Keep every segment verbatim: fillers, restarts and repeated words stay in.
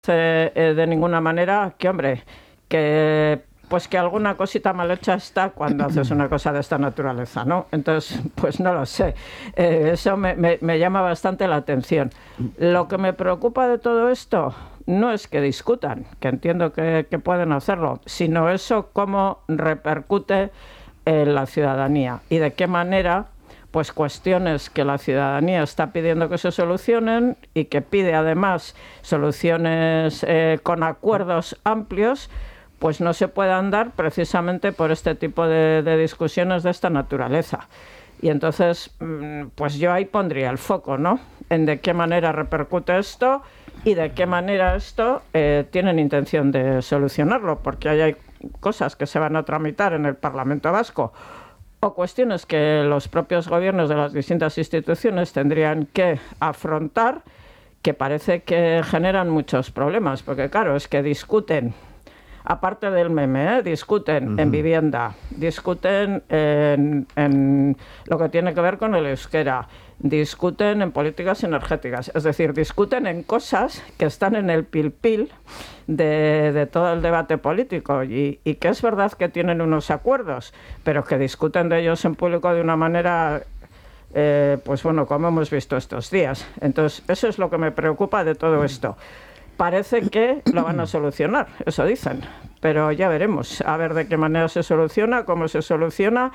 eh, de ninguna manera que, hombre, que pues que alguna cosita mal hecha está cuando haces una cosa de esta naturaleza, ¿no? Entonces, pues no lo sé. Eh, eso me, me, me llama bastante la atención. Lo que me preocupa de todo esto no es que discutan, que entiendo que, que pueden hacerlo, sino eso cómo repercute en la ciudadanía y de qué manera, pues cuestiones que la ciudadanía está pidiendo que se solucionen y que pide además soluciones eh, con acuerdos amplios, pues no se puedan dar precisamente por este tipo de, de discusiones de esta naturaleza. Y entonces, pues yo ahí pondría el foco, ¿no? En de qué manera repercute esto y de qué manera esto eh, tienen intención de solucionarlo, porque ahí hay cosas que se van a tramitar en el Parlamento Vasco o cuestiones que los propios gobiernos de las distintas instituciones tendrían que afrontar, que parece que generan muchos problemas, porque claro, es que discuten, aparte del meme, ¿eh? discuten uh-huh. en vivienda, discuten en, en lo que tiene que ver con el euskera, discuten en políticas energéticas, es decir, discuten en cosas que están en el pil-pil de, de todo el debate político y, y que es verdad que tienen unos acuerdos, pero que discuten de ellos en público de una manera, eh, pues bueno, como hemos visto estos días. Entonces, eso es lo que me preocupa de todo esto. Parece que lo van a solucionar, eso dicen, pero ya veremos, a ver de qué manera se soluciona, cómo se soluciona,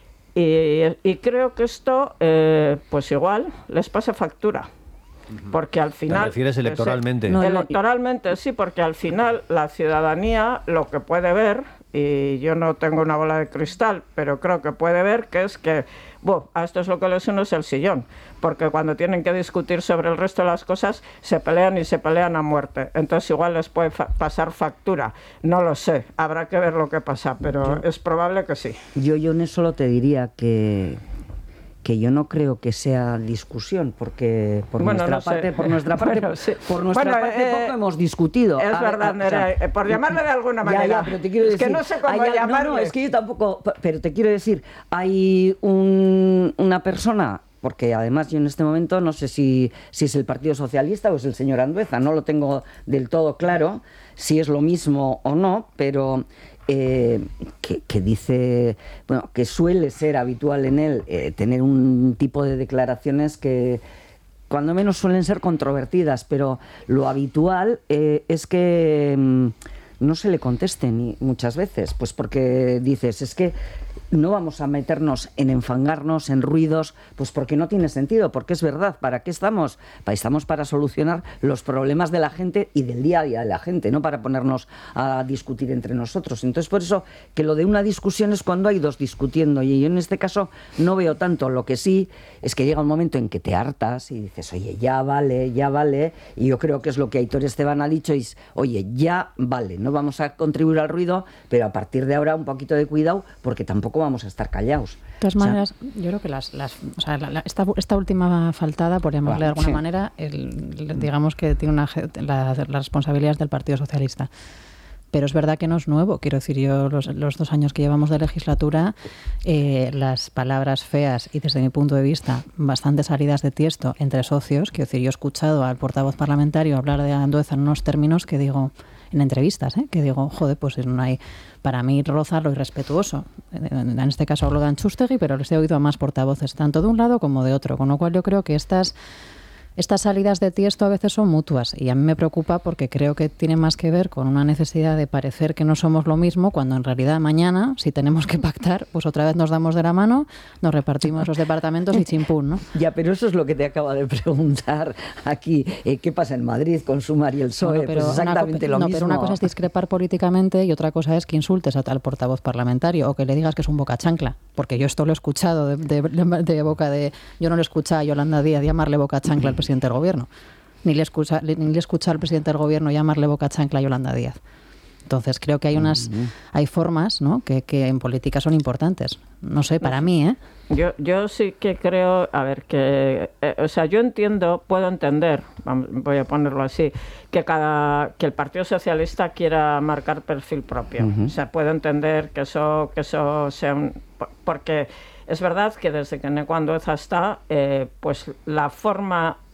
y, y creo que esto, eh, pues igual, les pasa factura, porque al final... ¿Te refieres electoralmente? No, electoralmente sí, porque al final la ciudadanía lo que puede ver, y yo no tengo una bola de cristal, pero creo que puede ver que es que, bueno, a esto es lo que les une es el sillón, porque cuando tienen que discutir sobre el resto de las cosas se pelean y se pelean a muerte, entonces igual les puede fa- pasar factura, no lo sé, habrá que ver lo que pasa, pero yo, es probable que sí. Yo, yo en eso solo te diría que... que yo no creo que sea discusión, porque por bueno, nuestra no parte, sé. por nuestra parte, bueno, sí. por nuestra bueno, parte eh, poco hemos discutido. Es a verdad, ver, a, Nerea, o sea, por llamarle de alguna manera. Ya, ya, pero te quiero decir, es que no sé cómo hay, llamarle. No, no, es que yo tampoco, pero te quiero decir, hay un, una persona, porque además yo en este momento no sé si, si es el Partido Socialista o es el señor Andueza, no lo tengo del todo claro si es lo mismo o no, pero... Eh, que, que dice, bueno, que suele ser habitual en él eh, tener un tipo de declaraciones que cuando menos suelen ser controvertidas, pero lo habitual eh, es que mm, no se le conteste ni muchas veces, pues porque dices, es que no vamos a meternos en enfangarnos, en ruidos, pues porque no tiene sentido, porque es verdad, ¿para qué estamos? Estamos para solucionar los problemas de la gente y del día a día de la gente, no para ponernos a discutir entre nosotros. Entonces, por eso, que lo de una discusión es cuando hay dos discutiendo, y yo en este caso no veo tanto. Lo que sí es que llega un momento en que te hartas y dices, oye, ya vale, ya vale, y yo creo que es lo que Aitor Esteban ha dicho, es, oye, ya vale, no vamos a contribuir al ruido, pero a partir de ahora un poquito de cuidado, porque tampoco vamos a estar callados. De todas maneras, o sea, yo creo que las, las, o sea, la, la, esta, esta última faltada, por llamarle bueno, de alguna sí. manera, el, digamos que tiene una, la, las responsabilidades del Partido Socialista. Pero es verdad que no es nuevo. Quiero decir, yo los, los dos años que llevamos de legislatura, eh, las palabras feas y desde mi punto de vista bastante salidas de tiesto entre socios, quiero decir, yo he escuchado al portavoz parlamentario hablar de Andueza en unos términos que digo, en entrevistas, ¿eh? que digo, joder, pues no hay, para mí roza lo irrespetuoso. En este caso hablo de Antxustegi, pero les he oído a más portavoces, tanto de un lado como de otro, con lo cual yo creo que estas... Estas salidas de tiesto a veces son mutuas y a mí me preocupa porque creo que tiene más que ver con una necesidad de parecer que no somos lo mismo cuando en realidad mañana, si tenemos que pactar, pues otra vez nos damos de la mano, nos repartimos los departamentos y chimpún, ¿no? Ya, pero eso es lo que te acaba de preguntar aquí. Eh, ¿Qué pasa en Madrid con Sumar y el P S O E? No, pero pues exactamente una, lo no, mismo. Pero una cosa es discrepar políticamente y otra cosa es que insultes a tal portavoz parlamentario o que le digas que es un boca chancla, porque yo esto lo he escuchado de, de, de, de boca de... Yo no lo he escuchado a Yolanda Díaz llamarle boca chancla al presidente del gobierno. Ni le escucha, ni le escucha al presidente del gobierno llamarle boca chancla a Yolanda Díaz. Entonces creo que hay unas, uh-huh. hay formas, ¿no? que, que en política son importantes. No sé, para mí, ¿eh? Yo, yo sí que creo, a ver, que, eh, o sea, yo entiendo, puedo entender, voy a ponerlo así, que cada, que el Partido Socialista quiera marcar perfil propio. Uh-huh. O sea, puedo entender que eso, que eso sea un, porque es verdad que desde que Eneko Andueza está, eh, pues la forma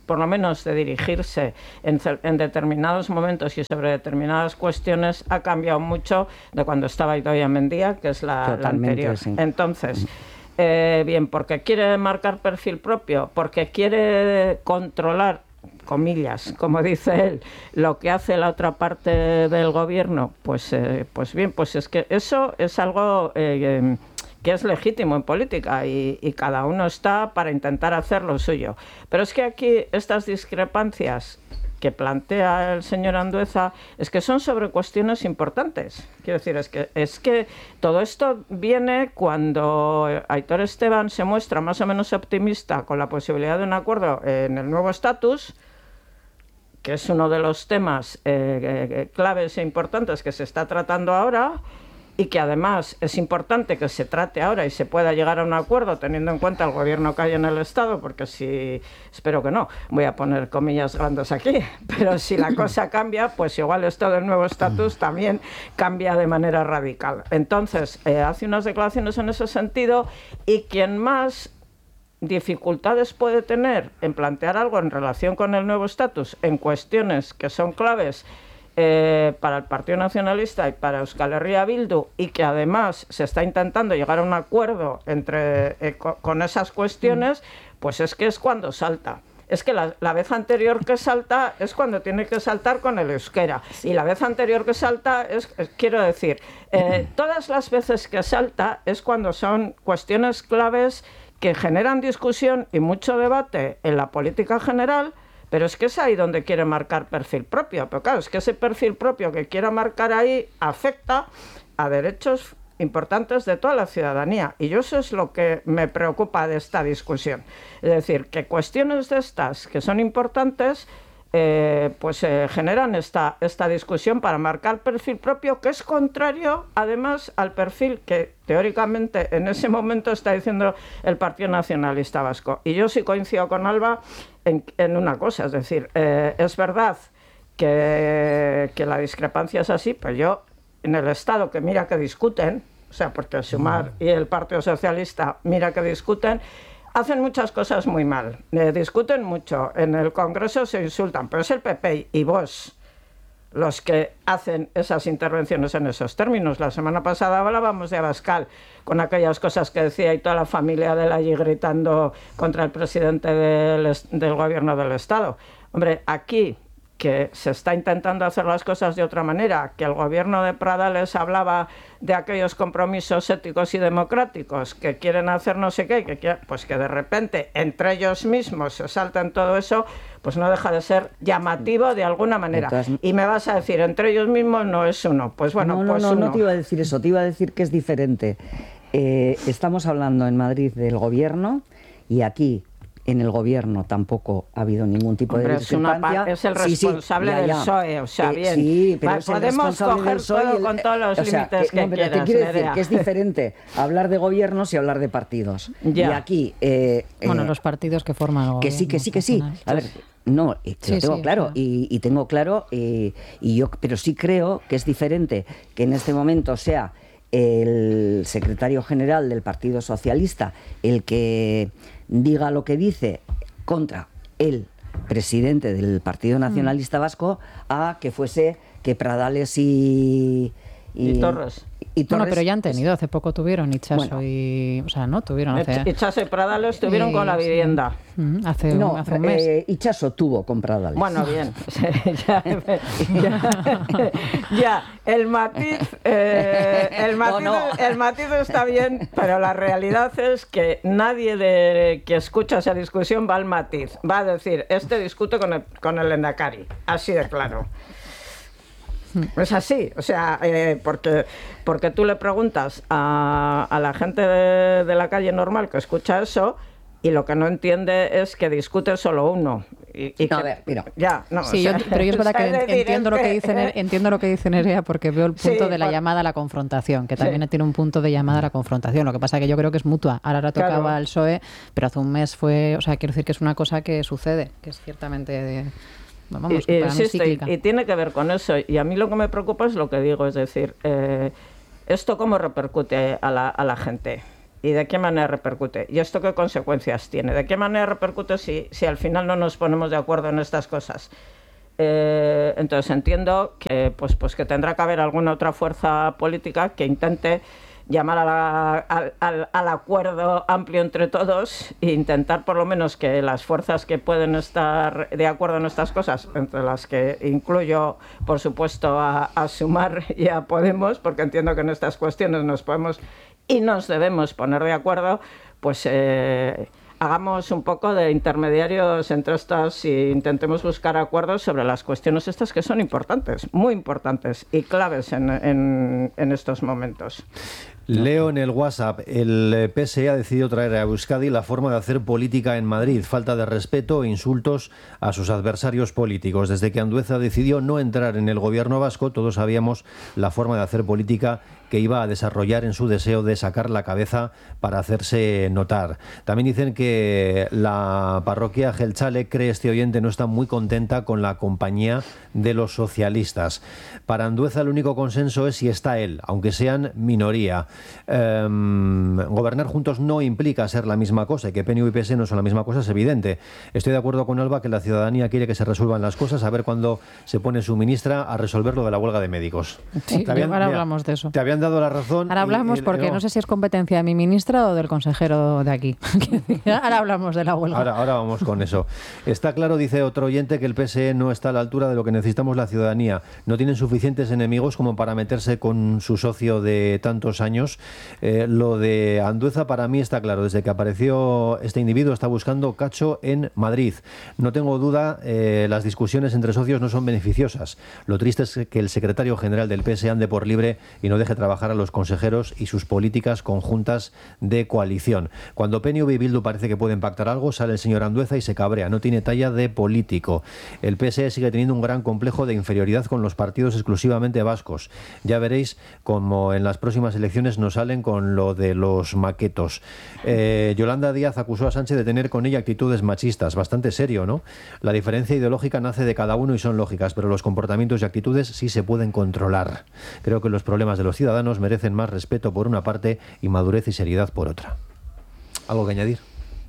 por lo menos de dirigirse en, en determinados momentos y sobre determinadas cuestiones, ha cambiado mucho de cuando estaba Idoia Mendia, que es la, la anterior. Sí. Entonces, eh, bien, porque quiere marcar perfil propio, porque quiere controlar, comillas, como dice él, lo que hace la otra parte del gobierno, pues, eh, pues bien, pues es que eso es algo eh, que es legítimo en política y, y cada uno está para intentar hacer lo suyo. Pero es que aquí estas discrepancias que plantea el señor Andueza es que son sobre cuestiones importantes. Quiero decir, es que, es que todo esto viene cuando Aitor Esteban se muestra más o menos optimista con la posibilidad de un acuerdo en el nuevo estatus, que es uno de los temas eh, eh, claves e importantes que se está tratando ahora, y que además es importante que se trate ahora y se pueda llegar a un acuerdo teniendo en cuenta el gobierno que hay en el Estado, porque si, espero que no, voy a poner comillas grandes aquí, pero si la cosa cambia, pues igual esto del nuevo estatus también cambia de manera radical. Entonces, eh, hace unas declaraciones en ese sentido, y quien más dificultades puede tener en plantear algo en relación con el nuevo estatus en cuestiones que son claves Eh, para el Partido Nacionalista y para Euskal Herria Bildu, y que además se está intentando llegar a un acuerdo entre eh, con, con esas cuestiones, pues es que es cuando salta. Es que la, la vez anterior que salta es cuando tiene que saltar con el euskera, y la vez anterior que salta es, es quiero decir, eh, todas las veces que salta es cuando son cuestiones claves que generan discusión y mucho debate en la política general. Pero es que es ahí donde quiere marcar perfil propio. Pero claro, es que ese perfil propio que quiera marcar ahí afecta a derechos importantes de toda la ciudadanía. Y yo eso es lo que me preocupa de esta discusión. Es decir, que cuestiones de estas que son importantes, eh, pues eh, generan esta, esta discusión para marcar perfil propio, que es contrario, además, al perfil que teóricamente en ese momento está diciendo el Partido Nacionalista Vasco. Y yo sí coincido con Alba en, en una cosa, es decir, eh, es verdad que, que la discrepancia es así, pero yo, en el Estado, que mira que discuten, o sea, porque Sumar y el Partido Socialista mira que discuten, hacen muchas cosas muy mal, eh, discuten mucho, en el Congreso se insultan, pero es el P P y Vox los que hacen esas intervenciones en esos términos. La semana pasada hablábamos de Abascal, con aquellas cosas que decía y toda la familia de él allí gritando contra el presidente del, del gobierno del Estado. Hombre, aquí, que se está intentando hacer las cosas de otra manera, que el gobierno de Pradales hablaba de aquellos compromisos éticos y democráticos, que quieren hacer no sé qué, que quieren, pues que de repente entre ellos mismos se saltan todo eso, pues no deja de ser llamativo de alguna manera. Entonces, y me vas a decir, entre ellos mismos no es uno. Pues bueno, no, no, pues no, uno. No te iba a decir eso, te iba a decir que es diferente. Eh, estamos hablando en Madrid del gobierno, y aquí en el gobierno tampoco ha habido ningún tipo Hombre, de discrepancia. Es, una, es el responsable sí, sí, ya, ya. del P S O E, o sea, eh, bien. Sí, pero es podemos coger todo el, con todos los o sea, límites que, que no, quieras. Te quiero decir que es diferente hablar de gobiernos y hablar de partidos. Ya. Y aquí... Eh, bueno, eh, los partidos que forman el Que sí, que sí, que sí. A ver... No, y te sí, lo tengo sí, claro, claro. Y, y tengo claro, y, y yo, pero sí creo que es diferente que en este momento sea el secretario general del Partido Socialista el que diga lo que dice contra el presidente del Partido Nacionalista Vasco, a que fuese que Pradales y... Y, y Torres. Y Torres, bueno, pero ya han tenido, hace poco tuvieron Itxaso bueno, y... O sea, ¿no? Tuvieron hace... Itxaso y Pradales tuvieron y, con la vivienda. Sí. Hace, no, un, hace un mes. Eh, Itxaso tuvo con Pradales. Bueno, bien. ya, ya, ya, el matiz... Eh, el, matiz no, no. el matiz está bien, pero la realidad es que nadie de que escucha esa discusión va al matiz. Va a decir, este discute con el, con el Lehendakari. Así de claro. Es así, o sea, eh, porque, porque tú le preguntas a, a la gente de, de la calle normal que escucha eso, y lo que no entiende es que discute solo uno. Y, y no, que, a ver, mira. Ya, no, sí, o sea, yo, pero yo es verdad que entiendo lo que, dice, entiendo lo que dice Nerea, porque veo el punto sí, de la por... llamada a la confrontación, que también sí. tiene un punto de llamada a la confrontación. Lo que pasa es que yo creo que es mutua. Ahora la tocaba claro. el P S O E, pero hace un mes fue... O sea, quiero decir que es una cosa que sucede, que es ciertamente... De, Vamos, y, insisto, y, y tiene que ver con eso, y a mí lo que me preocupa es lo que digo, es decir, eh, esto cómo repercute a la, a la gente. ¿Y de qué manera repercute? ¿Y esto qué consecuencias tiene? ¿De qué manera repercute si, si al final no nos ponemos de acuerdo en estas cosas? Eh, entonces entiendo que, pues, pues que tendrá que haber alguna otra fuerza política que intente llamar a la, al, al, al acuerdo amplio entre todos e intentar por lo menos que las fuerzas que pueden estar de acuerdo en estas cosas, entre las que incluyo por supuesto a, a Sumar y a Podemos, porque entiendo que en estas cuestiones nos podemos y nos debemos poner de acuerdo, pues eh, hagamos un poco de intermediarios entre estas e intentemos buscar acuerdos sobre las cuestiones estas que son importantes, muy importantes y claves en, en, en estos momentos. Leo en el WhatsApp, el P S E ha decidido traer a Euskadi la forma de hacer política en Madrid, falta de respeto e insultos a sus adversarios políticos. Desde que Andueza decidió no entrar en el gobierno vasco, todos sabíamos la forma de hacer política que iba a desarrollar en su deseo de sacar la cabeza para hacerse notar. También dicen que la parroquia Gelchale, cree este oyente, no está muy contenta con la compañía de los socialistas. Para Andueza el único consenso es si está él, aunque sean minoría. Eh, gobernar juntos no implica ser la misma cosa, y que P N V y P S no son la misma cosa es evidente. Estoy de acuerdo con Alba que la ciudadanía quiere que se resuelvan las cosas, a ver cuándo se pone su ministra a resolver lo de la huelga de médicos. Sí, Te habían, ahora mira, hablamos de eso. Te habían dado la razón. Ahora hablamos y, y, porque no. no sé si es competencia de mi ministra o del consejero de aquí. Ahora hablamos de la huelga. Ahora, ahora vamos con eso. Está claro, dice otro oyente, que el P S E no está a la altura de lo que necesitamos la ciudadanía. No tienen suficientes enemigos como para meterse con su socio de tantos años. Eh, lo de Andueza para mí está claro. Desde que apareció este individuo está buscando cacho en Madrid. No tengo duda, eh, las discusiones entre socios no son beneficiosas. Lo triste es que el secretario general del P S E ande por libre y no deje trabajar a los consejeros y sus políticas conjuntas de coalición. Cuando P N V y Bildu parece que pueden pactar algo, sale el señor Andueza y se cabrea. No tiene talla de político. El P S E sigue teniendo un gran complejo de inferioridad con los partidos exclusivamente vascos. Ya veréis cómo en las próximas elecciones nos salen con lo de los maquetos. Eh, Yolanda Díaz acusó a Sánchez de tener con ella actitudes machistas. Bastante serio, ¿no? La diferencia ideológica nace de cada uno y son lógicas, pero los comportamientos y actitudes sí se pueden controlar. Creo que los problemas de los ciudadanos merecen más respeto por una parte y madurez y seriedad por otra. ¿Algo que añadir?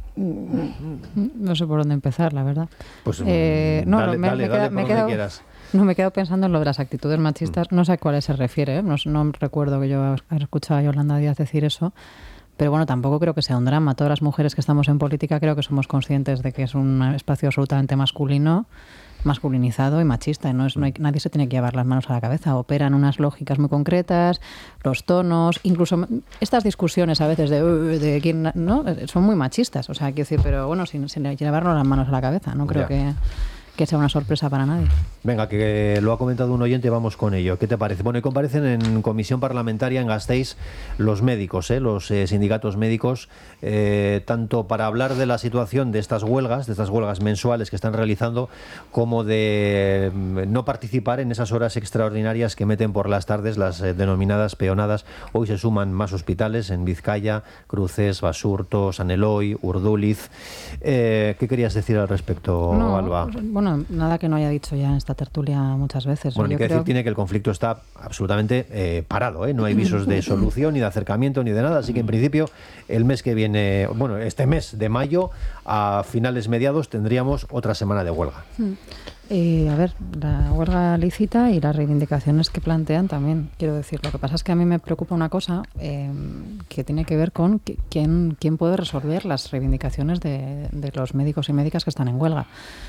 No sé por dónde empezar, la verdad. Pues eh, no, dale, me, dale, me, dale queda, por me donde quedo, quieras. No, me quedo pensando en lo de las actitudes machistas. No sé a cuáles se refiere, ¿eh? no, no recuerdo que yo haya escuchado a Yolanda Díaz decir eso. Pero bueno, tampoco creo que sea un drama. Todas las mujeres que estamos en política creo que somos conscientes de que es un espacio absolutamente masculino, masculinizado y machista. Y no es, no hay, nadie se tiene que llevar las manos a la cabeza. Operan unas lógicas muy concretas, los tonos, incluso estas discusiones a veces de, de quién, ¿no? Son muy machistas. O sea, quiero decir, pero bueno, sin, sin llevarnos las manos a la cabeza. No creo que, que sea una sorpresa para nadie. Venga, que lo ha comentado un oyente, vamos con ello. ¿Qué te parece? Bueno, y comparecen en comisión parlamentaria en Gasteiz los médicos, ¿eh? los eh, sindicatos médicos, eh, tanto para hablar de la situación de estas huelgas, de estas huelgas mensuales que están realizando, como de eh, no participar en esas horas extraordinarias que meten por las tardes, las eh, denominadas peonadas. Hoy se suman más hospitales en Vizcaya, Cruces, Basurto, San Eloy, Urduliz. Eh, ¿Qué querías decir al respecto, no, Alba? Bueno, nada que no haya dicho ya en esta tertulia muchas veces. Bueno, Yo hay que creo... decir tiene que el conflicto está absolutamente eh, parado, ¿eh? No hay visos de solución, ni de acercamiento, ni de nada. Así que en principio el mes que viene, bueno, este mes de mayo, a finales mediados, tendríamos otra semana de huelga. Eh, a ver, la huelga lícita y las reivindicaciones que plantean también, quiero decir. Lo que pasa es que a mí me preocupa una cosa eh, que tiene que ver con quién, quién puede resolver las reivindicaciones de, de los médicos y médicas que están en huelga.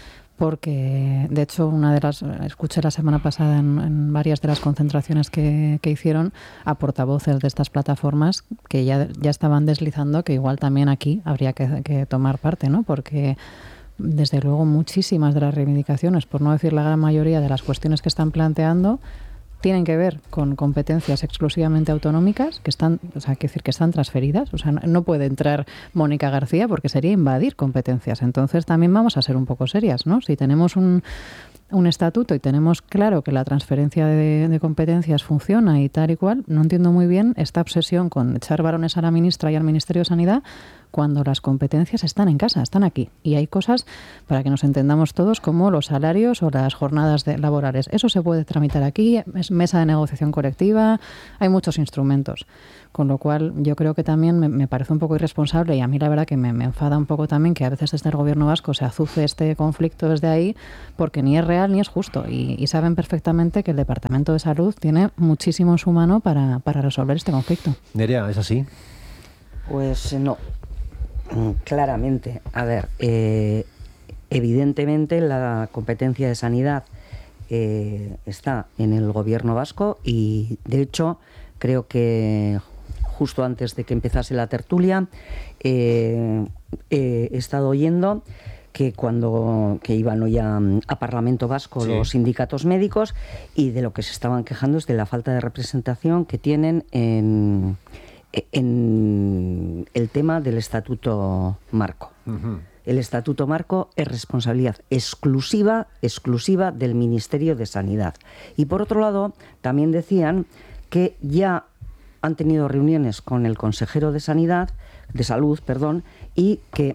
Porque, de hecho, una de las escuché la semana pasada en, en varias de las concentraciones que, que hicieron a portavoces de estas plataformas que ya, ya estaban deslizando que igual también aquí habría que, que tomar parte, ¿no? Porque, desde luego, muchísimas de las reivindicaciones, por no decir la gran mayoría de las cuestiones que están planteando, tienen que ver con competencias exclusivamente autonómicas que están, o sea, que decir que están transferidas. O sea, no, no puede entrar Mónica García porque sería invadir competencias. Entonces también vamos a ser un poco serias, ¿no? Si tenemos un, un estatuto y tenemos claro que la transferencia de, de competencias funciona y tal y cual, no entiendo muy bien esta obsesión con echar varones a la ministra y al Ministerio de Sanidad cuando las competencias están en casa, están aquí. Y hay cosas, para que nos entendamos todos, como los salarios o las jornadas de, laborales. Eso se puede tramitar aquí, es mesa de negociación colectiva, hay muchos instrumentos. Con lo cual, yo creo que también me, me parece un poco irresponsable, y a mí la verdad que me, me enfada un poco también que a veces desde el gobierno vasco se azuce este conflicto desde ahí, porque ni es real ni es justo. Y, y saben perfectamente que el Departamento de Salud tiene muchísimo en su mano para, para resolver este conflicto. Nerea, ¿es así? Pues no, claramente. A ver, eh, evidentemente la competencia de sanidad eh, está en el gobierno vasco, y de hecho creo que justo antes de que empezase la tertulia eh, eh, he estado oyendo que cuando que iban hoy a, a Parlamento Vasco, sí, los sindicatos médicos, y de lo que se estaban quejando es de la falta de representación que tienen en, en el tema del Estatuto Marco. Uh-huh. El Estatuto Marco es responsabilidad exclusiva, exclusiva del Ministerio de Sanidad. Y por otro lado, también decían que ya han tenido reuniones con el consejero de Sanidad, de Salud, perdón, y que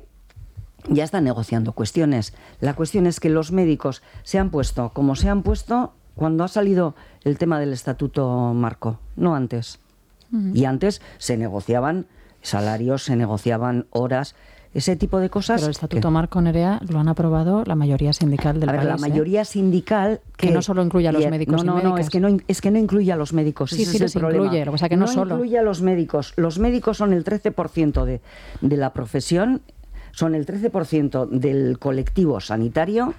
ya están negociando cuestiones. La cuestión es que los médicos se han puesto como se han puesto cuando ha salido el tema del Estatuto Marco, no antes. Uh-huh. Y antes se negociaban salarios, se negociaban horas, ese tipo de cosas. Pero el Estatuto que, Marco, Nerea, lo han aprobado la mayoría sindical del a ver, país. La mayoría ¿eh? sindical... Que, que no solo incluye a los médicos no, no, y médicas. No, es que no, es que no incluye a los médicos. Sí, ese sí, es les el problema. incluye, lo que pasa que no, no solo. No incluye a los médicos. Los médicos son el trece por ciento de, de la profesión, son el trece por ciento del colectivo sanitario,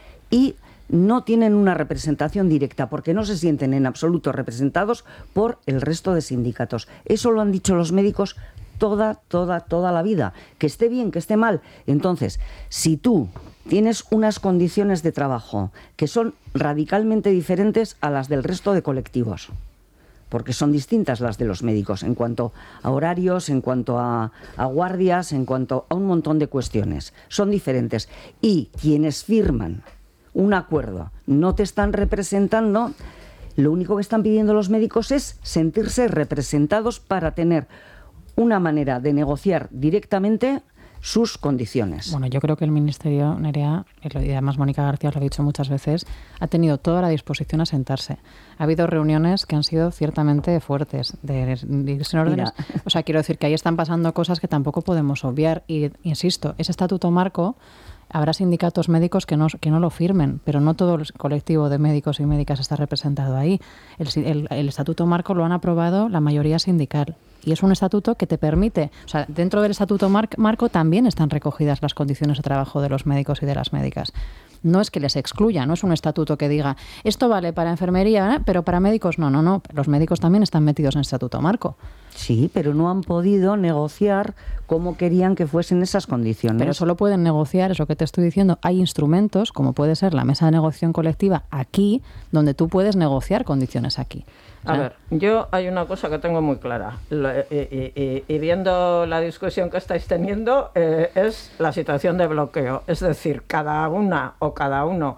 y no tienen una representación directa porque no se sienten en absoluto representados por el resto de sindicatos. Eso lo han dicho los médicos toda, toda, toda la vida. Que esté bien, que esté mal. Entonces, si tú tienes unas condiciones de trabajo que son radicalmente diferentes a las del resto de colectivos, porque son distintas las de los médicos en cuanto a horarios, en cuanto a, a guardias, en cuanto a un montón de cuestiones, son diferentes, y quienes firman un acuerdo no te están representando, lo único que están pidiendo los médicos es sentirse representados para tener una manera de negociar directamente sus condiciones. Bueno, yo creo que el Ministerio, Nerea, y además Mónica García lo ha dicho muchas veces, ha tenido toda la disposición a sentarse. Ha habido reuniones que han sido ciertamente fuertes, de, de irse en órdenes. Mira. O sea, quiero decir que ahí están pasando cosas que tampoco podemos obviar. Y, insisto, ese Estatuto Marco, habrá sindicatos médicos que no, que no lo firmen, pero no todo el colectivo de médicos y médicas está representado ahí. El, el, el Estatuto Marco lo han aprobado la mayoría sindical. Y es un estatuto que te permite, o sea, dentro del Estatuto Mar- Marco también están recogidas las condiciones de trabajo de los médicos y de las médicas. No es que les excluya, no es un estatuto que diga, esto vale para enfermería, ¿eh? Pero para médicos no, no, no. Los médicos también están metidos en el Estatuto Marco. Sí, pero no han podido negociar cómo querían que fuesen esas condiciones. Pero solo pueden negociar, eso que te estoy diciendo. Hay instrumentos, como puede ser la mesa de negociación colectiva aquí, donde tú puedes negociar condiciones aquí. O sea, a ver, yo hay una cosa que tengo muy clara, Lo, y, y, y, y viendo la discusión que estáis teniendo, eh, es la situación de bloqueo. Es decir, cada una o cada uno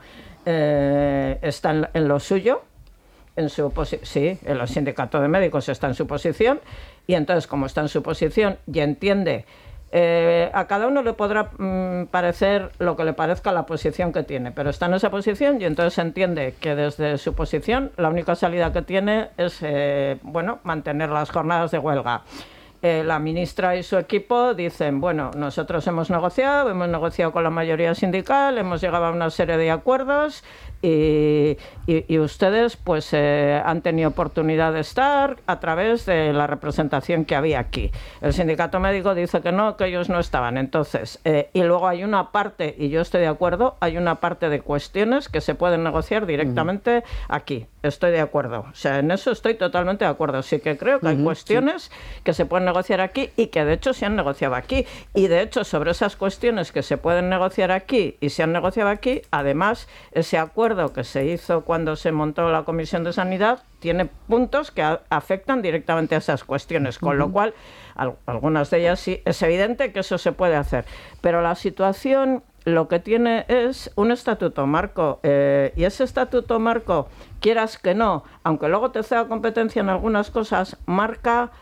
eh, está en, en lo suyo, en su posi- sí, en los sindicatos de médicos está en su posición, y entonces como está en su posición y entiende, eh, a cada uno le podrá mm, parecer lo que le parezca la posición que tiene, pero está en esa posición y entonces entiende que desde su posición la única salida que tiene es eh, bueno, mantener las jornadas de huelga. Eh, la ministra y su equipo dicen, bueno, nosotros hemos negociado, hemos negociado con la mayoría sindical, hemos llegado a una serie de acuerdos y, y, y ustedes pues eh, han tenido oportunidad de estar a través de la representación que había aquí. El sindicato médico dice que no, que ellos no estaban. Entonces, eh, y luego hay una parte, y yo estoy de acuerdo, hay una parte de cuestiones que se pueden negociar directamente aquí. Estoy de acuerdo. O sea, en eso estoy totalmente de acuerdo. Sí que creo que hay uh-huh, cuestiones sí. que se pueden negociar aquí y que de hecho se han negociado aquí. Y de hecho, sobre esas cuestiones que se pueden negociar aquí y se han negociado aquí, además, ese acuerdo que se hizo cuando se montó la Comisión de Sanidad tiene puntos que a- afectan directamente a esas cuestiones, con uh-huh. lo cual, al- algunas de ellas sí, es evidente que eso se puede hacer. Pero la situación lo que tiene es un estatuto marco, eh, y ese estatuto marco, quieras que no, aunque luego te ceda competencia en algunas cosas, marca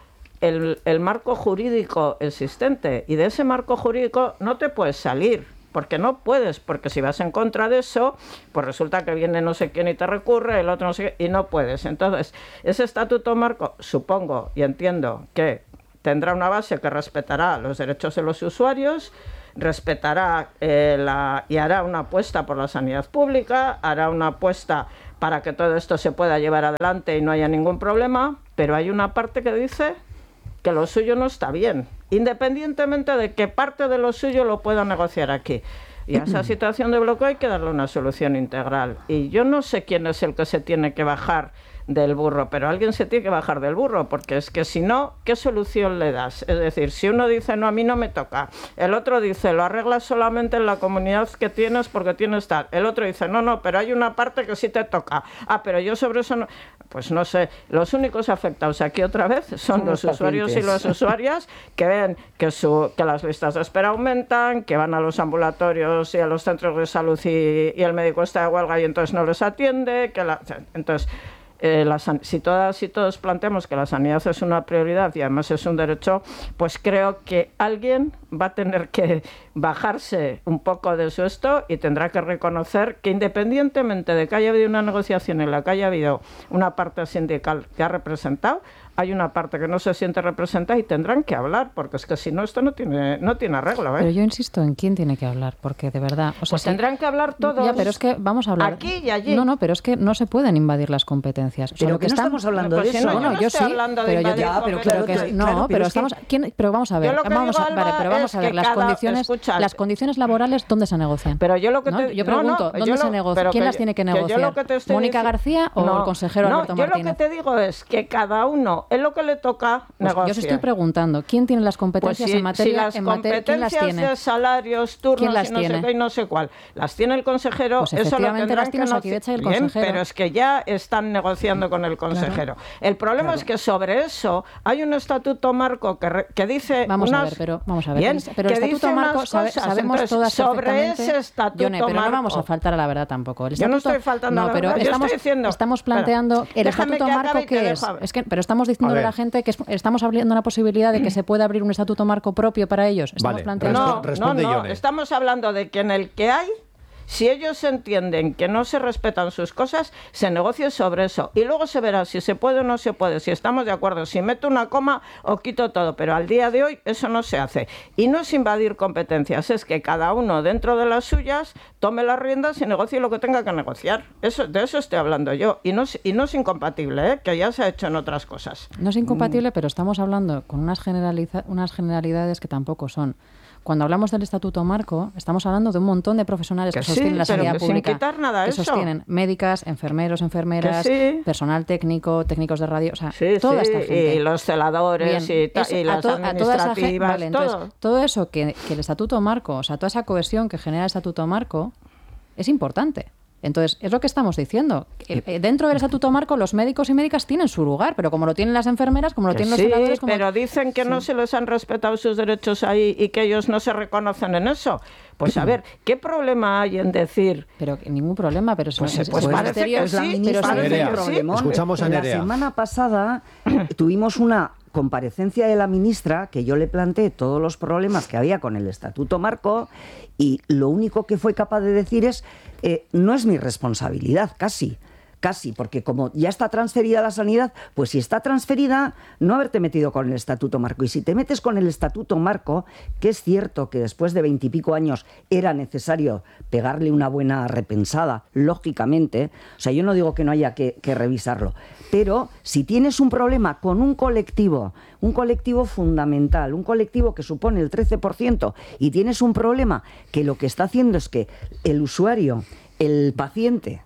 el, el marco jurídico existente, y de ese marco jurídico no te puedes salir, porque no puedes, porque si vas en contra de eso, pues resulta que viene no sé quién y te recurre, el otro no sé qué, y no puedes. Entonces, ese estatuto marco, supongo y entiendo que tendrá una base que respetará los derechos de los usuarios, respetará eh, la, y hará una apuesta por la sanidad pública, hará una apuesta para que todo esto se pueda llevar adelante y no haya ningún problema, pero hay una parte que dice que lo suyo no está bien, independientemente de que parte de lo suyo lo pueda negociar aquí. Y a esa situación de bloqueo hay que darle una solución integral. Y yo no sé quién es el que se tiene que bajar del burro, pero alguien se tiene que bajar del burro, porque es que si no, ¿qué solución le das? Es decir, si uno dice, no, a mí no me toca, el otro dice, lo arreglas solamente en la comunidad que tienes porque tienes tal, el otro dice, no, no, pero hay una parte que sí te toca, ah, pero yo sobre eso no... Pues no sé, los únicos afectados aquí otra vez son, son los, los usuarios y las usuarias que ven que, su, que las listas de espera aumentan, que van a los ambulatorios y a los centros de salud y, y el médico está de huelga y entonces no les atiende, que la, entonces... Eh, la, si todas y todos planteamos que la sanidad es una prioridad y además es un derecho, pues creo que alguien va a tener que bajarse un poco de su esto y tendrá que reconocer que independientemente de que haya habido una negociación en la que haya habido una parte sindical que ha representado, hay una parte que no se siente representada y tendrán que hablar, porque es que si no, esto no tiene no tiene arreglo, ¿eh? Pero yo insisto en quién tiene que hablar, porque de verdad... O sea, pues si... tendrán que hablar todos. Ya, pero es que vamos a hablar... Aquí y allí. No, no, pero es que no se pueden invadir las competencias. O sea, pero lo que no están... estamos hablando pues de si eso. no, Bueno, yo, no yo estoy sí, hablando de pero yo invadir ya, pero claro que, que, no, claro, pero, pero estamos, es que... ¿quién, pero vamos a ver, Yo lo que vamos digo, a, vale, pero vamos es a ver que las cada- condiciones, escucha, las condiciones laborales, ¿dónde se negocian? Pero yo lo que ¿No? te Yo no, pregunto, no, ¿dónde yo se lo- negocia? pero ¿Quién que las yo- tiene que que yo negociar? lo que te estoy ¿Mónica dici- García o No, el consejero no, Alberto yo Martínez? lo que te digo es que cada uno es lo que le toca Pues negociar. yo os estoy preguntando, ¿quién tiene las Pues competencias si, en materia? si las en materia ¿quién las competencias tiene? de salarios, turnos ¿Quién las y no tiene? sé qué y no sé cuál, las tiene el consejero, Pues eso lo efectivamente tendrán las tiene que Osakidetza y el Bien, consejero. pero es que ya están negociando con el consejero. El problema Claro. es que sobre eso hay un estatuto marco que, re- que dice Vamos unas... a ver, pero vamos a ver. Bien, pero el que estatuto dice marco unas sabe- cosas. sabemos Entonces, todas sobre perfectamente. ese estatuto Yone, pero marco. no vamos a faltar a la verdad tampoco. El Yo no estatuto- estoy faltando no, a la pero verdad, yo estamos, estoy diciendo- estamos Espera, planteando el déjame estatuto que acabe marco y te que dejo es, hablar. es que, pero estamos diciendo A a la ver. gente que es- estamos abriendo una posibilidad de que se pueda abrir un estatuto marco propio para ellos. Estamos Vale, planteando No, Respo- no, responde no, Ione. estamos hablando de que en el que hay, si ellos entienden que no se respetan sus cosas, se negocie sobre eso. Y luego se verá si se puede o no se puede, si estamos de acuerdo, si meto una coma o quito todo. Pero al día de hoy eso no se hace. Y no es invadir competencias, es que cada uno dentro de las suyas tome las riendas y negocie lo que tenga que negociar. Eso, de eso estoy hablando yo. Y no es, y no es incompatible, ¿eh? Que ya se ha hecho en otras cosas. No es incompatible, pero estamos hablando con unas, generaliza- unas generalidades que tampoco son. Cuando hablamos del estatuto marco, estamos hablando de un montón de profesionales que, Que sí, sostienen la pero sanidad que sin pública. quitar nada a que eso. sostienen médicas, enfermeros, enfermeras, Que sí. personal técnico, técnicos de radio, o sea, Sí, toda sí, esta gente. y los celadores Bien, y, ta- eso- y a las to- a toda esa gen- administrativas, vale, todo. entonces, todo eso que, que el estatuto marco, o sea, toda esa cohesión que genera el estatuto marco, es importante. Entonces, es lo que estamos diciendo. Eh, eh, Dentro del estatuto marco, los médicos y médicas tienen su lugar, pero como lo tienen las enfermeras, como lo Que tienen los sí, celadores... Como... pero dicen que no se les han respetado sus derechos ahí y que ellos no se reconocen en eso. Pues a ver, ¿qué problema hay en decir? Pero que ningún problema, pero Pues, es, es- pues es parece misterio- que Es la sí, ministra parece del Nerea, que sí. problemón. escuchamos a La Nerea. semana pasada tuvimos una comparecencia de la ministra que yo le planteé todos los problemas que había con el Estatuto Marco y lo único que fue capaz de decir es eh, no es mi responsabilidad, casi. Casi, porque como ya está transferida la sanidad, pues si está transferida, no haberte metido con el Estatuto Marco. Y si te metes con el Estatuto Marco, que es cierto que después de veintipico años era necesario pegarle una buena repensada, lógicamente, o sea, yo no digo que no haya que, que revisarlo, pero si tienes un problema con un colectivo, un colectivo fundamental, un colectivo que supone el trece por ciento, y tienes un problema que lo que está haciendo es que el usuario, el paciente,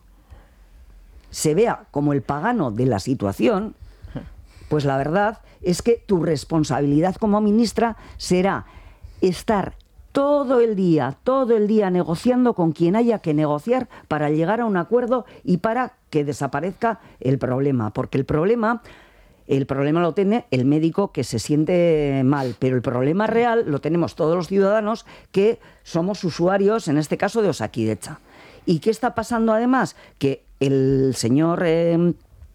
se vea como el pagano de la situación, pues la verdad es que tu responsabilidad como ministra será estar todo el día, todo el día negociando con quien haya que negociar para llegar a un acuerdo y para que desaparezca el problema, porque el problema... El problema lo tiene el médico que se siente mal, pero el problema real lo tenemos todos los ciudadanos que somos usuarios, en este caso de Osakidetza. ¿Y qué está pasando además? Que el señor eh,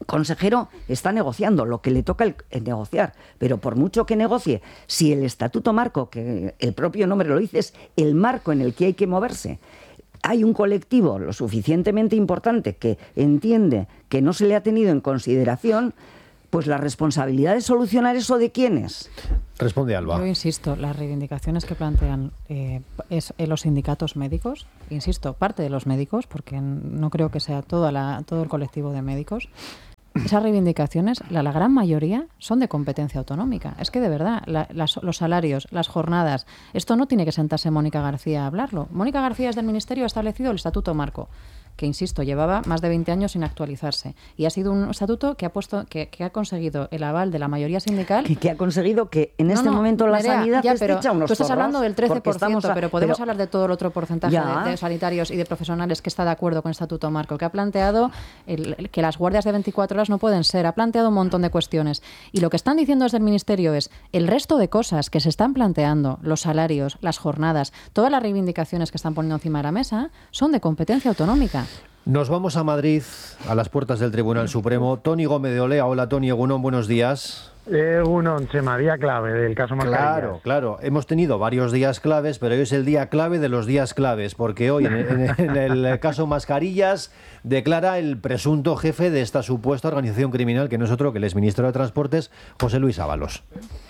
consejero está negociando lo que le toca el, el negociar, pero por mucho que negocie, si el estatuto marco, que el propio nombre lo dice, es el marco en el que hay que moverse, hay un colectivo lo suficientemente importante que entiende que no se le ha tenido en consideración, pues la responsabilidad de solucionar eso, ¿de quién es? Responde Alba. Yo insisto, las reivindicaciones que plantean eh, es, eh, los sindicatos médicos, insisto, parte de los médicos, porque no creo que sea toda la, todo el colectivo de médicos. Esas reivindicaciones, la, la gran mayoría, son de competencia autonómica. Es que, de verdad, la, las, los salarios, las jornadas, esto no tiene que sentarse Mónica García a hablarlo. Mónica García, desde el Ministerio, ha establecido el Estatuto Marco, que, insisto, llevaba más de veinte años sin actualizarse. Y ha sido un estatuto que ha puesto, que, que ha conseguido el aval de la mayoría sindical. Que, que ha conseguido que en no, este no, momento la Nerea, sanidad ya, esté pero hecha unos tú estás zorros, hablando del trece por ciento, a, pero podemos pero, hablar de todo el otro porcentaje de, de sanitarios y de profesionales que está de acuerdo con el Estatuto Marco, que ha planteado el, el, que las guardias de veinticuatro horas no pueden ser, ha planteado un montón de cuestiones. Y lo que están diciendo desde el Ministerio es el resto de cosas que se están planteando, los salarios, las jornadas, todas las reivindicaciones que están poniendo encima de la mesa, son de competencia autonómica. Nos vamos a Madrid, a las puertas del Tribunal Supremo. Toni Gómez de Olea. Hola, Toni Egunon, buenos días. Egunon, Chema, día clave del caso Mascarillas. Claro, claro. Hemos tenido varios días claves, pero hoy es el día clave de los días claves, porque hoy, en, en, en el caso Mascarillas, declara el presunto jefe de esta supuesta organización criminal, que no es otro que el exministro de Transportes, José Luis Ábalos.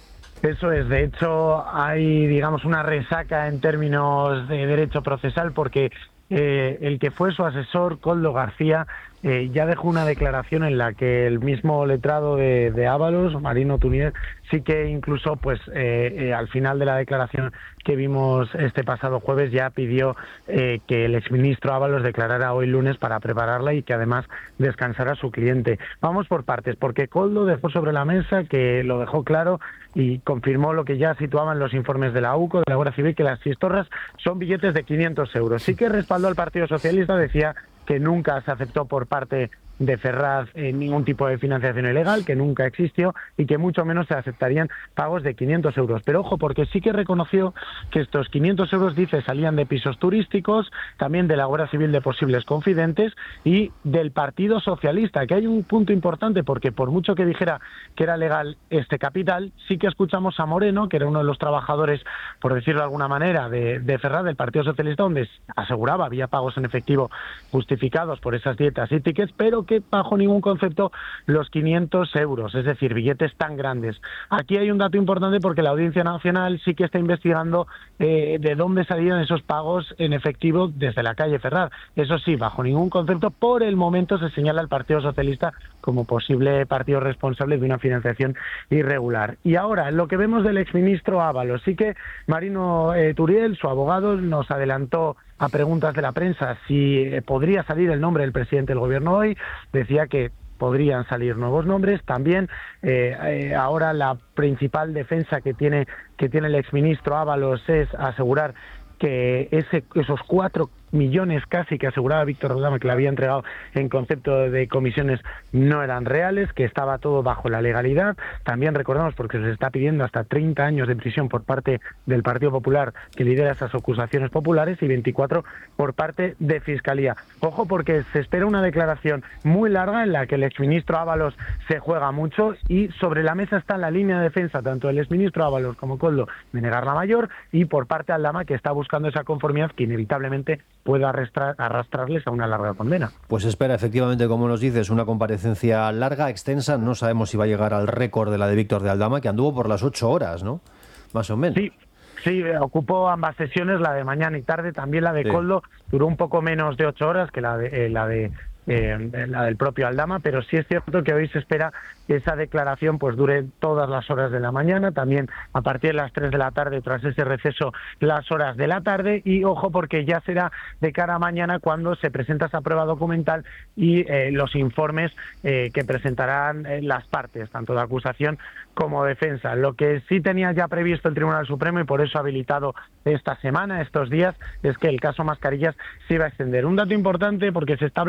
Eso es, de hecho, hay, digamos, una resaca en términos de derecho procesal, porque Eh, el que fue su asesor, Koldo García, eh, ya dejó una declaración en la que el mismo letrado de, de Ábalos, Marino Tunier, sí que incluso pues eh, eh, al final de la declaración que vimos este pasado jueves ya pidió eh, que el exministro Ábalos declarara hoy lunes para prepararla y que además descansara su cliente. Vamos por partes, porque Koldo dejó sobre la mesa, que lo dejó claro y confirmó lo que ya situaban los informes de la U C O, de la Guardia Civil, que las chistorras son billetes de quinientos euros. Sí que respaldó al Partido Socialista, decía que nunca se aceptó por parte de Ferraz eh, ningún tipo de financiación ilegal, que nunca existió y que mucho menos se aceptarían pagos de quinientos euros. Pero ojo, porque sí que reconoció que estos quinientos euros, dice, salían de pisos turísticos, también de la Guardia Civil de posibles confidentes y del Partido Socialista, que hay un punto importante, porque por mucho que dijera que era legal este capital, sí que escuchamos a Moreno, que era uno de los trabajadores, por decirlo de alguna manera, de, de Ferraz, del Partido Socialista, donde aseguraba había pagos en efectivo justificados por esas dietas y tickets, pero que bajo ningún concepto los quinientos euros, es decir, billetes tan grandes. Aquí hay un dato importante, porque la Audiencia Nacional sí que está investigando eh, de dónde salían esos pagos en efectivo desde la calle Ferraz. Eso sí, bajo ningún concepto, por el momento se señala al Partido Socialista como posible partido responsable de una financiación irregular. Y ahora, lo que vemos del exministro Ábalos, sí que Marino eh, Turiel, su abogado, nos adelantó a preguntas de la prensa si eh, podría salir el nombre del presidente del gobierno hoy. Decía que podrían salir nuevos nombres. También eh, eh, ahora la principal defensa que tiene que tiene el exministro Ábalos es asegurar que ese, esos cuatro millones casi que aseguraba Víctor Aldama que le había entregado en concepto de comisiones no eran reales, que estaba todo bajo la legalidad. También recordamos, porque se está pidiendo hasta treinta años de prisión por parte del Partido Popular, que lidera esas acusaciones populares, y veinticuatro por parte de Fiscalía. Ojo, porque se espera una declaración muy larga en la que el exministro Ábalos se juega mucho, y sobre la mesa está la línea de defensa tanto del exministro Ábalos como Koldo de negar la mayor, y por parte de Aldama, que está buscando esa conformidad que inevitablemente pueda arrastrar, arrastrarles a una larga condena. Pues espera, efectivamente, como nos dices, una comparecencia larga, extensa. No sabemos si va a llegar al récord de la de Víctor de Aldama, que anduvo por las ocho horas, ¿no? Más o menos. Sí. Sí, ocupó ambas sesiones, la de mañana y tarde. También la de sí. Koldo duró un poco menos de ocho horas que la de, eh, la de eh, la del propio Aldama, pero sí es cierto que hoy se espera que esa declaración pues dure todas las horas de la mañana, también a partir de las tres de la tarde, tras ese receso, las horas de la tarde. Y ojo, porque ya será de cara a mañana cuando se presenta esa prueba documental y eh, los informes eh, que presentarán eh, las partes, tanto de acusación como defensa. Lo que sí tenía ya previsto el Tribunal Supremo, y por eso ha habilitado esta semana, estos días, es que el caso Mascarillas se iba a extender. Un dato importante, porque se está hablando mucho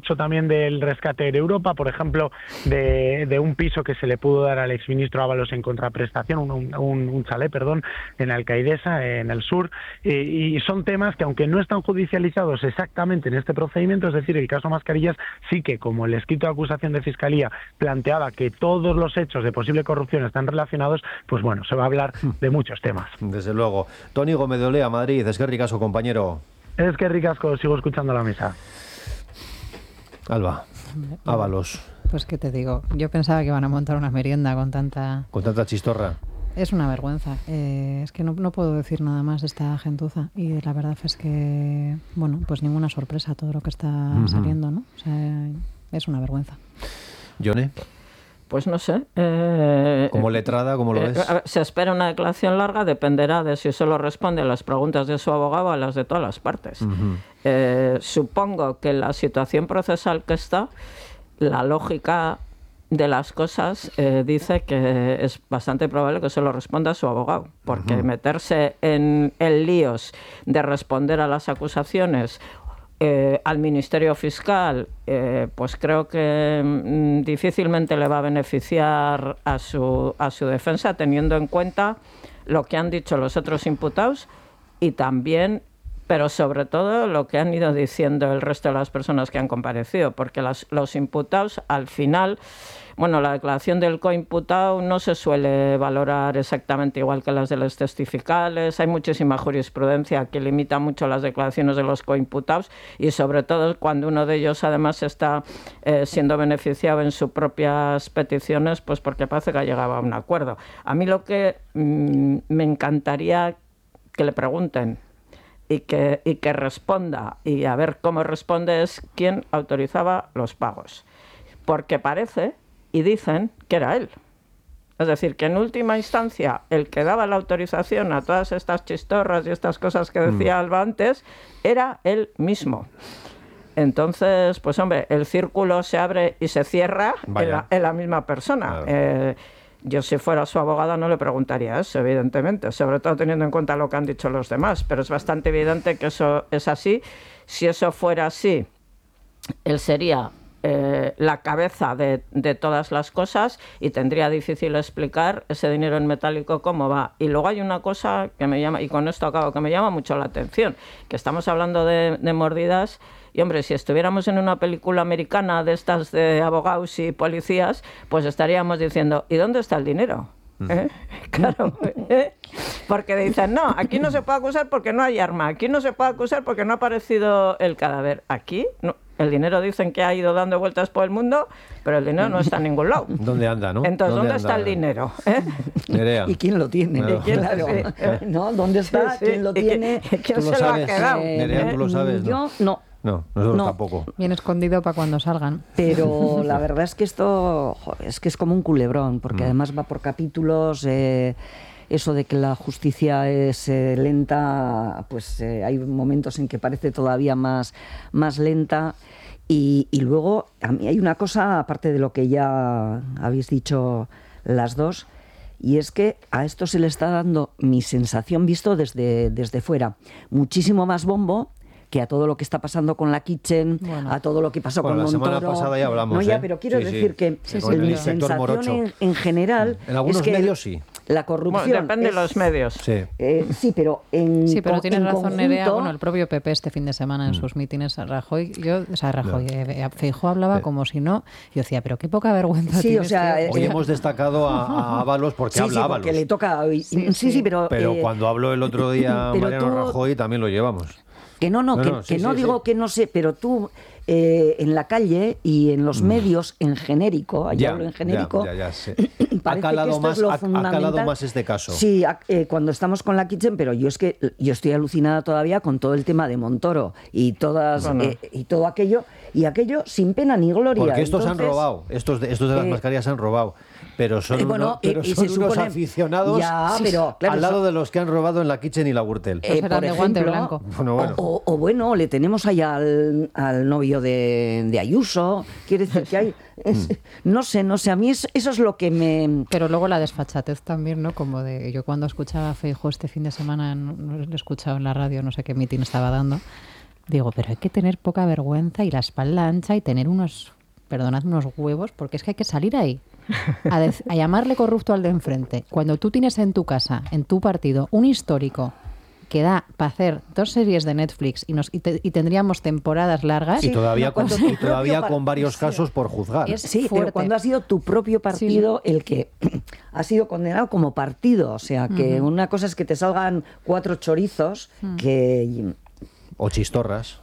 mucho también del rescate de Europa, por ejemplo, de, de un piso que se le pudo dar al exministro Ábalos en contraprestación, un, un, un chalet, perdón, en Alcaidesa, en el sur, y, y son temas que, aunque no están judicializados exactamente en este procedimiento, es decir, el caso Mascarillas sí que, como el escrito de acusación de Fiscalía planteaba que todos los hechos de posible corrupción están relacionados, pues bueno, se va a hablar de muchos temas. Desde luego. Toni Gómez de Olea, Madrid, es que ricasco, compañero. Es que ricasco, sigo escuchando la mesa. Alba, Ábalos. Pues qué te digo, yo pensaba que iban a montar una merienda con tanta... Con tanta chistorra. Es una vergüenza. Eh, es que no, no puedo decir nada más de esta gentuza. Y la verdad es que, bueno, pues ninguna sorpresa todo lo que está uh-huh. saliendo, ¿no? O sea, es una vergüenza. ¿Yone? Pues no sé. Eh, ¿Como letrada, cómo lo ves? Eh, se espera una declaración larga, dependerá de si solo responde a las preguntas de su abogado o a las de todas las partes. Uh-huh. Eh, supongo que la situación procesal que está, la lógica de las cosas eh, dice que es bastante probable que solo responda a su abogado, porque uh-huh. meterse en, en líos de responder a las acusaciones eh, al Ministerio Fiscal, eh, pues creo que mm, difícilmente le va a beneficiar a su, a su defensa, teniendo en cuenta lo que han dicho los otros imputados y también, pero sobre todo, lo que han ido diciendo el resto de las personas que han comparecido, porque las, los imputados, al final, bueno, la declaración del coimputado no se suele valorar exactamente igual que las de los testificales. Hay muchísima jurisprudencia que limita mucho las declaraciones de los coimputados y sobre todo cuando uno de ellos además está eh, siendo beneficiado en sus propias peticiones, pues porque parece que ha llegado a un acuerdo. A mí lo que mmm, me encantaría que le pregunten y que, y que responda, y a ver cómo responde, es quién autorizaba los pagos. Porque parece, y dicen, que era él. Es decir, que en última instancia el que daba la autorización a todas estas chistorras y estas cosas que decía Alba antes, era él mismo. Entonces, pues hombre, el círculo se abre y se cierra en la, en la misma persona. Claro. Eh, Yo, si fuera su abogada, no le preguntaría eso, evidentemente, sobre todo teniendo en cuenta lo que han dicho los demás, pero es bastante evidente que eso es así. Si eso fuera así, él sería eh, la cabeza de, de todas las cosas y tendría difícil explicar ese dinero en metálico cómo va. Y luego hay una cosa que me llama, y con esto acabo, que me llama mucho la atención, que estamos hablando de, de mordidas. Y hombre, si estuviéramos en una película americana de estas de abogados y policías, pues estaríamos diciendo, ¿y dónde está el dinero? ¿Eh? Claro, ¿eh? Porque dicen, no, aquí no se puede acusar porque no hay arma, aquí no se puede acusar porque no ha aparecido el cadáver. Aquí no, el dinero dicen que ha ido dando vueltas por el mundo, pero el dinero no está en ningún lado. ¿Dónde anda, no? Entonces, ¿dónde, ¿dónde está el dinero? ¿Eh? Nerea. ¿Y quién lo tiene? Claro. ¿Y quién, claro. Sí. ¿No? ¿Dónde está? Sí, sí. ¿Quién lo tiene? ¿Quién ¿Tú se lo, lo sabes? ha quedado? Eh, Nerea, ¿tú lo sabes? Yo no. No, nosotros no. tampoco. Bien escondido para cuando salgan. Pero la verdad es que esto joder, es que es como un culebrón, porque mm. además va por capítulos. Eh, eso de que la justicia es eh, lenta, pues eh, hay momentos en que parece todavía más, más lenta. Y, y luego, a mí hay una cosa, aparte de lo que ya habéis dicho las dos, y es que a esto se le está dando, mi sensación visto desde, desde fuera, muchísimo más bombo que a todo lo que está pasando con la Kitchen, bueno. a todo lo que pasó bueno, con Montoro. La semana pasada ya hablamos. No, ya, ¿eh? pero quiero sí, decir sí. que sí, sí, mi sensación en, en general en algunos es que medios sí. La corrupción. Bueno, depende es, de los medios. Sí, eh, sí pero en Sí, pero con, tienes en razón, conjunto, Nerea. Bueno, el propio P P este fin de semana en mm. sus mítines, Rajoy, yo, o sea, Rajoy, no. eh, Feijóo hablaba sí. como si no. Yo decía, pero qué poca vergüenza sí, tienes, o sea, eh, Hoy hemos destacado a, a Ábalos porque sí, habla sí, Ábalos. porque le toca hoy. Sí, sí, sí, sí, pero... Pero eh, cuando habló el otro día Mariano tú... Rajoy también lo llevamos. Que no, no, no que no, sí, que no sí, digo sí. que no sé, pero tú eh, en la calle y en los mm. medios en genérico, yo ya, hablo en genérico, ya, ya, ya, sí. parece ha calado que esto más, es lo ha, fundamental. Ha calado más este caso. Sí, eh, cuando estamos con la Kitchen, pero yo es que yo estoy alucinada todavía con todo el tema de Montoro y todas bueno. eh, y todo aquello, y aquello sin pena ni gloria. Porque estos Entonces, han robado, estos de, estos de las eh, mascarillas han robado. Pero son, eh, bueno, uno, pero y, son y se unos supone, aficionados ya, pero, claro, al lado eso, de los que han robado en la Kitchen y la Gürtel. Eh, por por ejemplo, guante blanco. Bueno, bueno. O, o, o bueno, le tenemos ahí al, al novio de, de Ayuso. Quiere decir que hay... Es, no sé, no sé, a mí es, eso es lo que me... Pero luego la desfachatez también, ¿no? Como de... Yo cuando escuchaba a Feijóo este fin de semana, no, no lo he escuchado en la radio, no sé qué mitin estaba dando, digo, pero hay que tener poca vergüenza y la espalda ancha y tener unos, perdonad, unos huevos, porque es que hay que salir ahí a, dec- a llamarle corrupto al de enfrente. Cuando tú tienes en tu casa, en tu partido, un histórico que da para hacer dos series de Netflix y, nos, y, te- y tendríamos temporadas largas. Y todavía, no, con, cuando tu y todavía propio con varios partido- casos por juzgar. Es Sí, fuerte. pero cuando ha sido tu propio partido el que ha sido condenado como partido, o sea, que Ujú. una cosa es que te salgan cuatro chorizos que... O chistorras.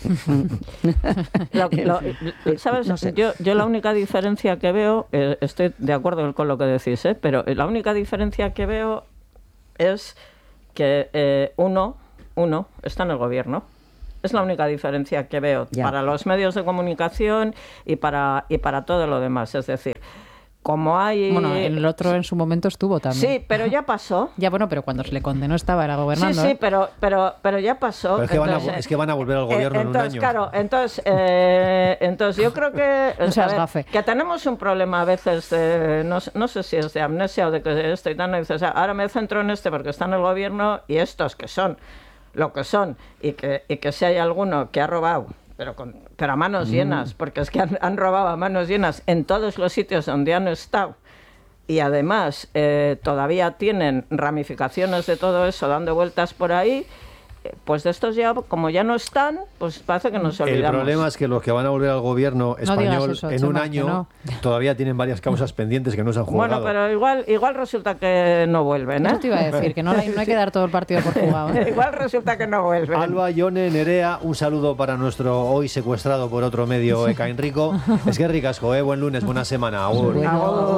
Lo- lo- ¿Sabes? No sé. yo, yo la única diferencia que veo, eh, estoy de acuerdo con lo que decís, ¿eh? Pero la única diferencia que veo es que eh, uno, uno está en el gobierno. Es la única diferencia que veo Ya. para los medios de comunicación y para, y para todo lo demás. Es decir, como hay... Bueno, el otro en su momento estuvo también. Sí, pero ya pasó. Ya, bueno, pero cuando se le condenó estaba era gobernando. Sí, sí, ¿eh? pero, pero, pero ya pasó. Pero es, que van a, Entonces, es que van a volver al gobierno eh, en un entonces, año. Claro, entonces, eh, entonces yo creo que, No a seas ver, gafe. que tenemos un problema a veces, de, no, sé- no sé si es de amnesia o de que esto y tal, no dices, ahora me centro en este porque está en el gobierno y estos que son lo que son y que, y que si hay alguno que ha robado, pero, con, pero a manos llenas, porque es que han, han robado a manos llenas en todos los sitios donde han estado. Y además eh, todavía tienen ramificaciones de todo eso dando vueltas por ahí, eh, pues de estos ya, como ya no están, pues parece que nos El olvidamos. problema es que los que van a volver al gobierno digas español eso, en Chema, un que año no. todavía tienen varias causas pendientes que no se han juzgado. Bueno, pero igual, igual resulta que no vuelven, ¿eh? Eso te iba a decir, que no, la- no hay que dar todo el partido por jugado. ¿eh? Igual resulta que no vuelven. Alba, Ione, Nerea, un saludo para nuestro hoy secuestrado por otro medio, Eka Enrico. Es que ricasco, ¿eh? Buen lunes, buena semana. Agur. Bueno,